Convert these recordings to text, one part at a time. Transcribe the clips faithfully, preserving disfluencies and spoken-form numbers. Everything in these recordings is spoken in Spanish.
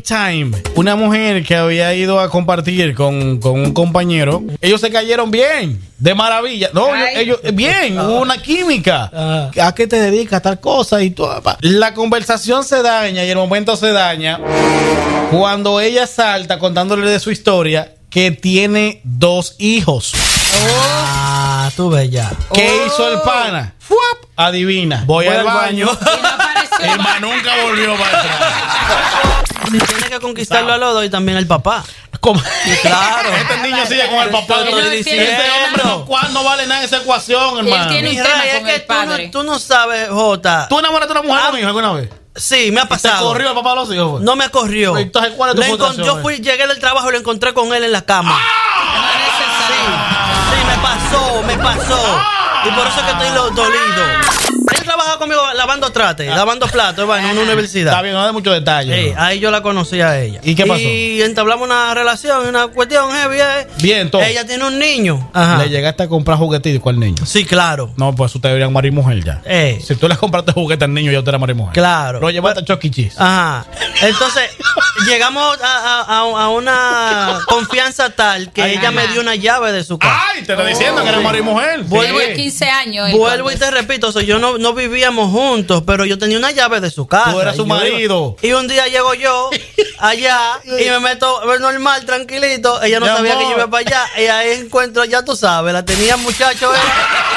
Time. Una mujer que había ido a compartir con, con un compañero. Ellos se cayeron bien, de maravilla. No, ellos, ellos bien, hubo una química. Ah. ¿A qué te dedicas? Tal cosa y todo. La conversación se daña y el momento se daña cuando ella salta contándole de su historia que tiene dos hijos. Ah, tú ves ya. ¿Qué oh. hizo el pana? ¡Fuap! Adivina. Voy, Voy al baño. baño. Y no apareció. El man nunca volvió para atrás. Tiene que conquistarlo no. a los dos y también al papá. ¿Cómo? Sí, claro. Este niño sigue con el papá. Ese hombre no, no vale nada en esa ecuación, hermano. Él tiene un tema con el padre. Tú no, tú no sabes, Jota. ¿Tú enamoraste a una mujer ah, conmigo alguna vez? Sí, me ha pasado. ¿Te corrió el papá de los hijos? No me corrió. Entonces, ¿cuál es tu frustración? Yo fui, llegué del trabajo y lo encontré con él en la cama. ¡Ah! Sí, sí, me pasó, me pasó. ¡Ah! Y por eso es que estoy dolido. Él trabaja conmigo lavando trastes, ah. lavando platos, en una universidad. Está bien, no de muchos detalles. Sí, ahí yo la conocí a ella. ¿Y qué pasó? Y entablamos una relación, una cuestión heavy. Eh. Bien, todo. Ella tiene un niño. Ajá. ¿Le llegaste a comprar juguetitos al niño? Sí, claro. No, pues usted debería marido y mujer ya. Eh. Si tú le compraste juguete al niño, ya usted era marido y mujer. Claro. Lo llevaste a Chuck E. Cheese. Ajá. Entonces, llegamos a, a, a una confianza tal que Ay, ella ajá. me dio una llave de su casa. Ay, te estoy diciendo oh. que era marido y mujer. Vuelvo sí. quince años. Vuelvo y te repito, o sea, yo no, no vivíamos juntos, pero yo tenía una llave de su casa. Tú eras su marido. Iba. Y un día llego yo allá y me meto normal, tranquilito. Ella no Mi sabía amor. que yo iba para allá. Y ahí encuentro, ya tú sabes, la tenía muchacho. ¿eh?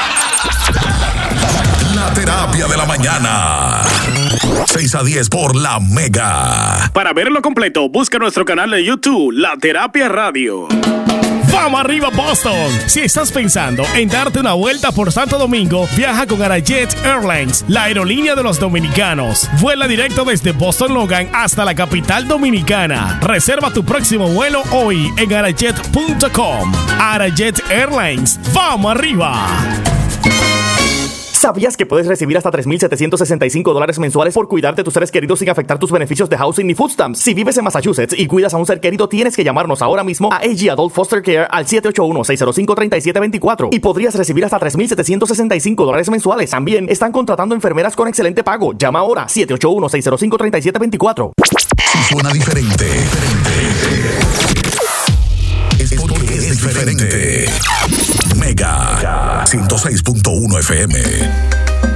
La terapia de la mañana. seis a diez por La Mega. Para verlo completo, busca nuestro canal de YouTube, La Terapia Radio. ¡Vamos arriba, Boston! Si estás pensando en darte una vuelta por Santo Domingo, viaja con Arajet Airlines, la aerolínea de los dominicanos. Vuela directo desde Boston Logan hasta la capital dominicana. Reserva tu próximo vuelo hoy en arajet punto com. Arajet Airlines, ¡vamos arriba! ¿Sabías que puedes recibir hasta tres mil setecientos sesenta y cinco dólares mensuales por cuidar de tus seres queridos sin afectar tus beneficios de housing ni food stamps? Si vives en Massachusetts y cuidas a un ser querido, tienes que llamarnos ahora mismo a A G Adult Foster Care al siete ocho uno, seis cero cinco, tres siete dos cuatro y podrías recibir hasta tres mil setecientos sesenta y cinco dólares mensuales. También están contratando enfermeras con excelente pago. Llama ahora siete ocho uno, seis cero cinco, tres siete dos cuatro. Si suena diferente, es porque es diferente. Mega ciento seis punto uno F M.